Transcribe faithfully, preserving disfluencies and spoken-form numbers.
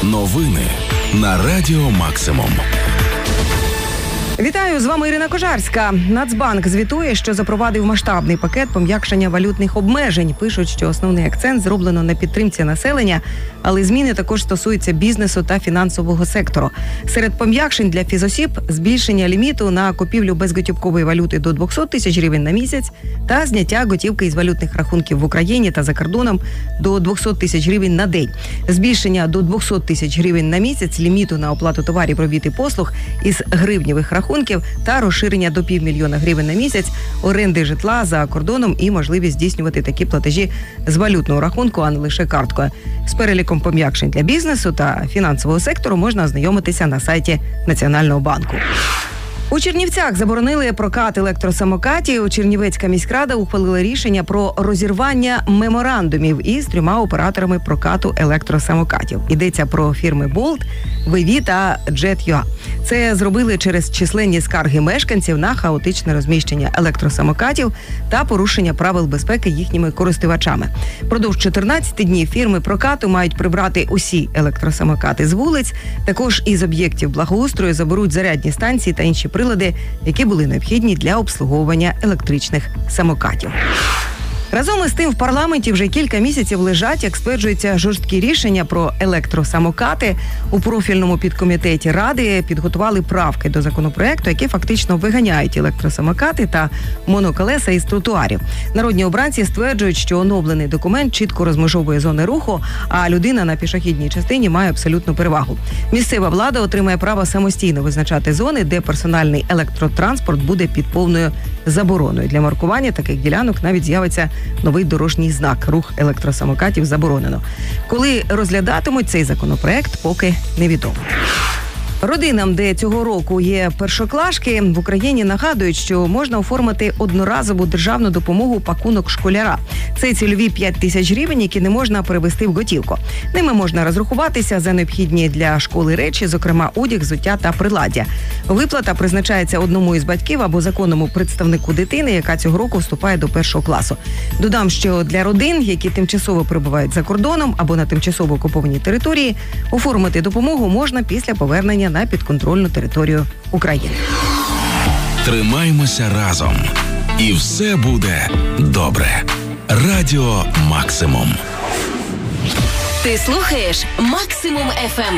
Новини на Радіо Максимум. Вітаю, з вами Ірина Кожарська. Нацбанк звітує, що запровадив масштабний пакет пом'якшення валютних обмежень. Пишуть, що основний акцент зроблено на підтримці населення, але зміни також стосуються бізнесу та фінансового сектору. Серед пом'якшень для фізосіб – збільшення ліміту на купівлю безготівкової валюти до двісті тисяч гривень на місяць та зняття готівки із валютних рахунків в Україні та за кордоном до двісті тисяч гривень на день. Збільшення до двісті тисяч гривень на місяць ліміту на оплату товарів, робіт і послуг із гривневих рахунків та розширення до півмільйона гривень на місяць оренди житла за кордоном і можливість здійснювати такі платежі з валютного рахунку, а не лише карткою. З переліком пом'якшень для бізнесу та фінансового сектору можна ознайомитися на сайті Національного банку. У Чернівцях заборонили прокат електросамокатів. Чернівецька міськрада ухвалила рішення про розірвання меморандумів із трьома операторами прокату електросамокатів. Йдеться про фірми Bolt, ві ві та Jet.ua. Це зробили через численні скарги мешканців на хаотичне розміщення електросамокатів та порушення правил безпеки їхніми користувачами. Продовж чотирнадцяти днів фірми прокату мають прибрати усі електросамокати з вулиць. Також із об'єктів благоустрою заберуть зарядні станції та інші прилади, які були необхідні для обслуговування електричних самокатів. Разом із тим в парламенті вже кілька місяців лежать, як стверджується, жорсткі рішення про електросамокати. У профільному підкомітеті Ради підготували правки до законопроекту, які фактично виганяють електросамокати та моноколеса із тротуарів. Народні обранці стверджують, що оновлений документ чітко розмежовує зони руху, а людина на пішохідній частині має абсолютну перевагу. Місцева влада отримає право самостійно визначати зони, де персональний електротранспорт буде під повною забороною. Для маркування таких ділянок навіть з'явиться новий дорожній знак «Рух електросамокатів заборонено». Коли розглядатимуть цей законопроект, поки невідомо. Родинам, де цього року є першоклашки, в Україні нагадують, що можна оформити одноразову державну допомогу «Пакунок школяра». Це цільові п'ять тисяч гривень, які не можна перевести в готівку. Ними можна розрахуватися за необхідні для школи речі, зокрема одяг, взуття та приладдя. Виплата призначається одному із батьків або законному представнику дитини, яка цього року вступає до першого класу. Додам, що для родин, які тимчасово перебувають за кордоном або на тимчасово окупованій території, оформити допомогу можна після повернення на підконтрольну територію України. Тримаймося разом. І все буде добре. Радіо Максимум. Ти слухаєш Максимум еф ем.